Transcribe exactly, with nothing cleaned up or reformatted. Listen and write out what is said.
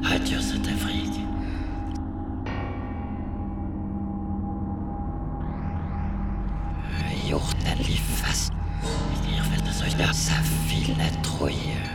Adieu cette Afrique. Jorden livet fast. Hier wird es euch der Safil troje.